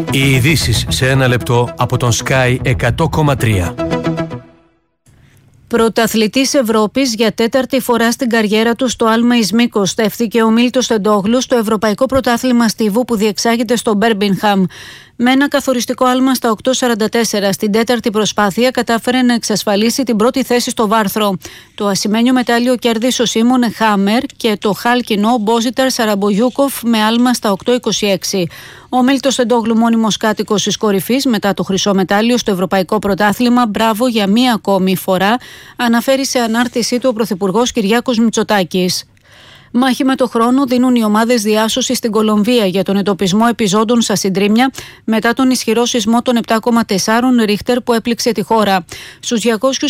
Οι ειδήσεις σε ένα λεπτό από τον Sky 100,3. Πρωταθλητής Ευρώπης για τέταρτη φορά στην καριέρα του στο άλμα εις μήκος στέφθηκε ο Μίλτος Τεντόγλου στο Ευρωπαϊκό Πρωτάθλημα Στίβου που διεξάγεται στο Μπέρμιγχαμ. Με ένα καθοριστικό άλμα στα 8.44 στην τέταρτη προσπάθεια κατάφερε να εξασφαλίσει την πρώτη θέση στο βάρθρο. Το ασημένιο μετάλλιο κέρδισε ο Σίμον Χάμερ και το χάλκινο Μπόζιταρ Σαραμπογιούκοφ με άλμα στα 8.26. Ο Μίλτος Τεντόγλου, μόνιμος κάτοικος της κορυφής μετά το χρυσό μετάλλιο στο Ευρωπαϊκό Πρωτάθλημα, μπράβο για μία ακόμη φορά, αναφέρει σε ανάρτησή του ο Πρωθυπουργός Κυριάκος Μητσοτάκης. Μάχη με το χρόνο δίνουν οι ομάδες διάσωσης στην Κολομβία για τον εντοπισμό επιζώντων στα συντρίμμια μετά τον ισχυρό σεισμό των 7,4 Ρίχτερ που έπληξε τη χώρα. Στους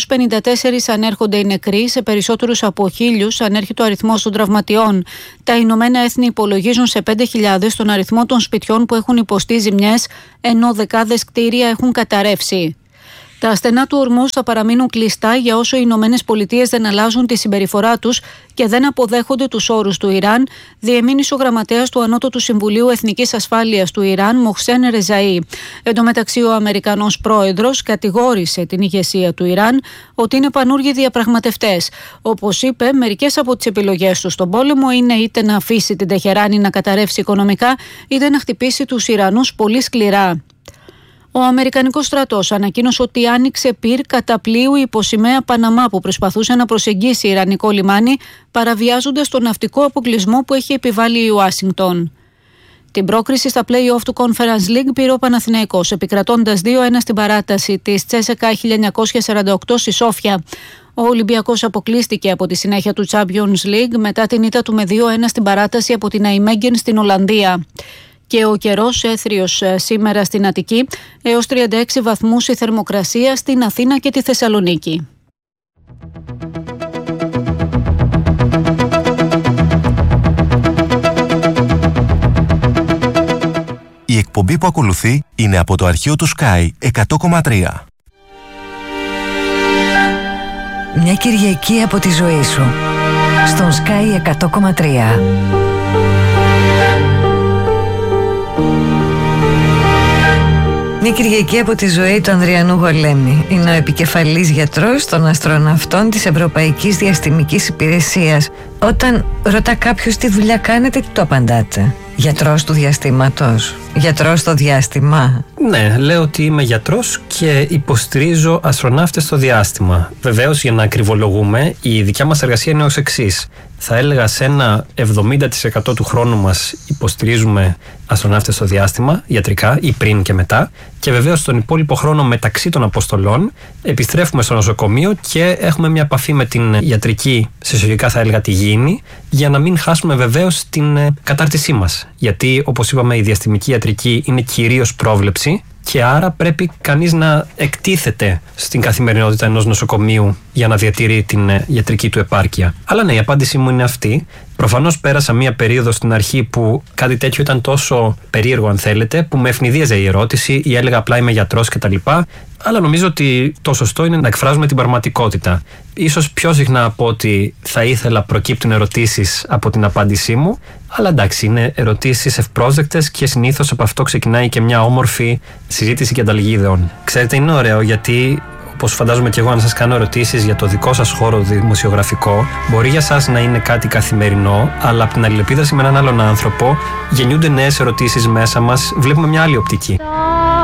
254 ανέρχονται οι νεκροί, σε περισσότερους από 1.000 ανέρχεται ο αριθμός των τραυματιών. Τα Ηνωμένα Έθνη υπολογίζουν σε 5.000 τον αριθμό των σπιτιών που έχουν υποστεί ζημιές, ενώ δεκάδες κτίρια έχουν καταρρεύσει. Τα στενά του ορμούς θα παραμείνουν κλειστά για όσο οι Ηνωμένες Πολιτείες δεν αλλάζουν τη συμπεριφορά τους και δεν αποδέχονται τους όρους του Ιράν, διεμήνυσε ο γραμματέας του Ανώτατου Συμβουλίου Εθνικής Ασφάλειας του Ιράν, Μοχσέν Ρεζαΐ. Εν τω μεταξύ, ο Αμερικανός πρόεδρος κατηγόρησε την ηγεσία του Ιράν ότι είναι πανούργοι διαπραγματευτές. Όπως είπε, μερικές από τις επιλογές του στον πόλεμο είναι είτε να αφήσει την Τεχεράνη να καταρρεύσει οικονομικά, είτε να χτυπήσει τους Ιρανούς πολύ σκληρά. Ο Αμερικανικός στρατός ανακοίνωσε ότι άνοιξε πυρ κατά πλοίου υποσημαία Παναμά που προσπαθούσε να προσεγγίσει Ιρανικό λιμάνι, παραβιάζοντας τον ναυτικό αποκλεισμό που έχει επιβάλει η Ουάσιγκτον. Την πρόκριση στα play-off του Conference League πήρε ο Παναθηναϊκός, επικρατώντας 2-1 στην παράταση της Τσέσεκα 1948 στη Σόφια. Ο Ολυμπιακός αποκλείστηκε από τη συνέχεια του Champions League μετά την ήττα του με 2-1 στην παράταση από την Αϊμέγγεν στην Ολλανδία. Και ο καιρός έθριος σήμερα στην Αττική, έως 36 βαθμούς η θερμοκρασία στην Αθήνα και τη Θεσσαλονίκη. Η εκπομπή που ακολουθεί είναι από το αρχείο του Sky 100,3. Μια Κυριακή από τη ζωή σου στον Sky 100,3. Μια Κυριακή από τη ζωή του Ανδριανού Γολέμη. Είναι ο επικεφαλής γιατρός των αστροναυτών της Ευρωπαϊκής Διαστημικής Υπηρεσίας. Όταν ρωτά κάποιος τι δουλειά κάνετε, τι το απαντάτε? Γιατρός του διαστήματος. Γιατρός στο διάστημα. Ναι, λέω ότι είμαι γιατρός και υποστηρίζω αστροναύτες στο διάστημα. Βεβαίως, για να ακριβολογούμε, η δικιά μας εργασία είναι ως εξής. Θα έλεγα σε ένα 70% του χρόνου μας υποστηρίζουμε αστροναύτες στο διάστημα, ιατρικά ή πριν και μετά. Και βεβαίως στον υπόλοιπο χρόνο μεταξύ των αποστολών επιστρέφουμε στο νοσοκομείο και έχουμε μια επαφή με την ιατρική, συστατικά θα έλεγα τη γήινη, για να μην χάσουμε βεβαίως την κατάρτισή μας. Γιατί όπως είπαμε, η διαστημική ιατρική είναι κυρίως πρόβλεψη. Και άρα πρέπει κανείς να εκτίθεται στην καθημερινότητα ενός νοσοκομείου για να διατηρεί την ιατρική του επάρκεια. Αλλά ναι, η απάντησή μου είναι αυτή. Προφανώς πέρασα μία περίοδο στην αρχή που κάτι τέτοιο ήταν τόσο περίεργο, αν θέλετε, που με ευνηδίαζε η ερώτηση ή έλεγα απλά είμαι γιατρός κτλ. Αλλά νομίζω ότι το σωστό είναι να εκφράζουμε την πραγματικότητα. Ίσως πιο συχνά από ότι θα ήθελα προκύπτουν ερωτήσεις από την απάντησή μου, αλλά εντάξει, είναι ερωτήσεις ευπρόσδεκτες και συνήθως από αυτό ξεκινάει και μια όμορφη συζήτηση και ανταλλαγή ιδεών. Ξέρετε, είναι ωραίο γιατί, όπως φαντάζομαι και εγώ, αν σας κάνω ερωτήσεις για το δικό σας χώρο δημοσιογραφικό, μπορεί για σας να είναι κάτι καθημερινό, αλλά από την αλληλεπίδραση με έναν άλλον άνθρωπο γεννιούνται νέες ερωτήσεις μέσα μας, βλέπουμε μια άλλη οπτική.